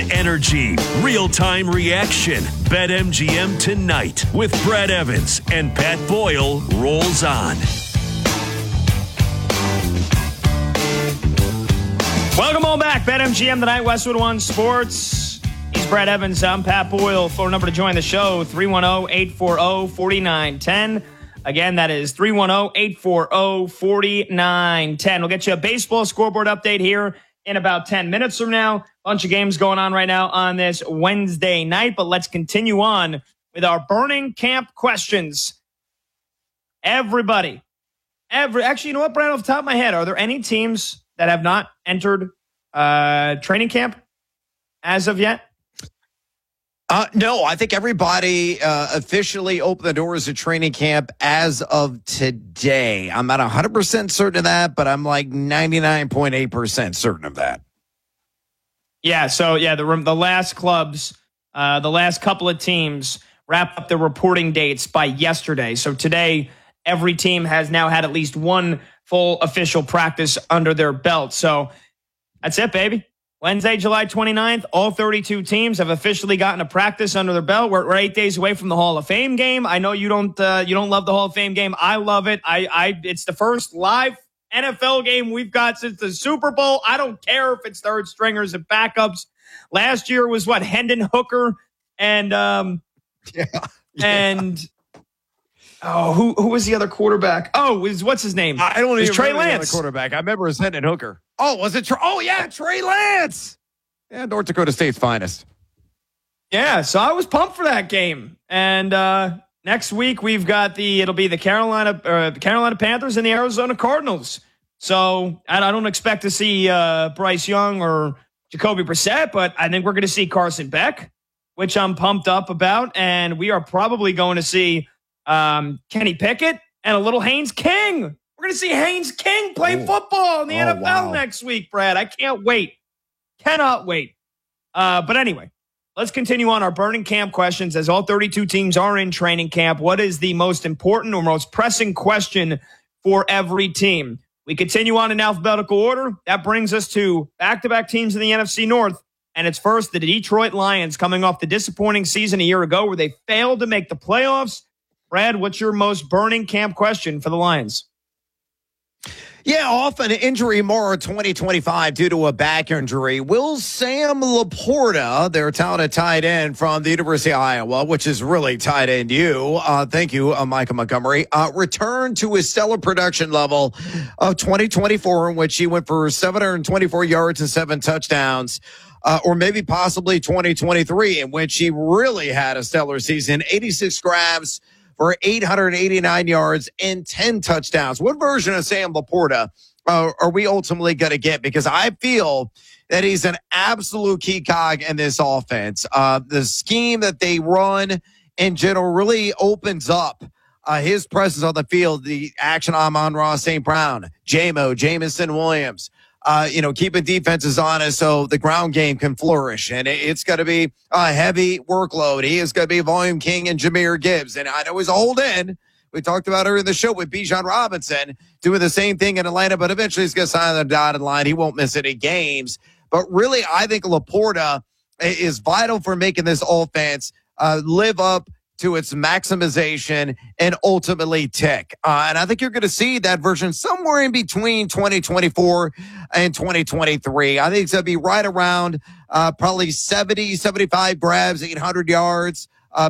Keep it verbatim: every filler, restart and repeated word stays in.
energy, real-time reaction. BetMGM tonight with Brad Evans and Pat Boyle rolls on. Welcome all back. BetMGM tonight, Westwood One Sports. He's Brad Evans. I'm Pat Boyle. Phone number to join the show, three one zero, eight four zero, four nine one zero. Again, that is three one zero, eight four zero, four nine one zero. We'll get you a baseball scoreboard update here in about ten minutes from now. Bunch of games going on right now on this Wednesday night, but let's continue on with our burning camp questions. Everybody, every actually, you know what, Brad, off the top of my head, are there any teams that have not entered uh, training camp as of yet? Uh, no, I think everybody uh, officially opened the doors to training camp as of today. I'm not one hundred percent certain of that, but I'm like ninety-nine point eight percent certain of that. Yeah, so yeah, the the last clubs, uh, the last couple of teams wrapped up their reporting dates by yesterday. So today, every team has now had at least one full official practice under their belt. So that's it, baby. Wednesday, July twenty-ninth, all thirty-two teams have officially gotten a practice under their belt. We're, we're eight days away from the Hall of Fame game. I know you don't uh, you don't love the Hall of Fame game. I love it. I, I it's the first live N F L game we've got since the Super Bowl. I don't care if it's third stringers and backups. Last year was what, Hendon Hooker and um yeah, yeah. and oh who who was the other quarterback? Oh, was what's his name? I don't even Trey remember Lance. the quarterback. I remember it was Hendon Hooker. Oh, was it? Trey? Oh, yeah, Trey Lance. Yeah, North Dakota State's finest. Yeah, so I was pumped for that game. And uh, next week we've got the it'll be the Carolina uh, Carolina Panthers and the Arizona Cardinals. So I, I don't expect to see uh, Bryce Young or Jacoby Brissett, but I think we're going to see Carson Beck, which I'm pumped up about, and we are probably going to see um, Kenny Pickett and a little Haynes King. We're going to see Haynes King play oh. football in the oh, N F L wow. next week, Brad. I can't wait. Cannot wait. Uh, but anyway, let's continue on our burning camp questions as all thirty-two teams are in training camp. What is the most important or most pressing question for every team? We continue on in alphabetical order. That brings us to back-to-back teams in the N F C North. And it's first the Detroit Lions coming off the disappointing season a year ago where they failed to make the playoffs. Brad, what's your most burning camp question for the Lions? Yeah, off an injury more twenty twenty-five due to a back injury. Will Sam Laporta, their talented tight end from the University of Iowa, which is really tight end you, uh, thank you, uh, Micah Montgomery, uh, return to his stellar production level of twenty twenty-four, in which he went for seven hundred twenty-four yards and seven touchdowns. Uh, or maybe possibly twenty twenty-three, in which he really had a stellar season, eighty-six grabs for eight hundred eighty-nine yards and ten touchdowns. What version of Sam Laporta uh, are we ultimately going to get? Because I feel that he's an absolute key cog in this offense. Uh, the scheme that they run in general really opens up uh, his presence on the field. The action on Amon-Ra Saint Brown, J-Mo, Jamison Williams, Uh, you know, keeping defenses honest so the ground game can flourish. And it, it's going to be a heavy workload. He is going to be volume king and Jahmyr Gibbs. And I know he's a hold in. We talked about earlier in the show with Bijan Robinson doing the same thing in Atlanta, but eventually he's going to sign on the dotted line. He won't miss any games. But really, I think Laporta is vital for making this offense uh, live up to its maximization and ultimately tick. Uh, and I think you're going to see that version somewhere in between twenty twenty-four and twenty twenty-three. I think it's going to be right around uh, probably seventy, seventy-five grabs, eight hundred yards.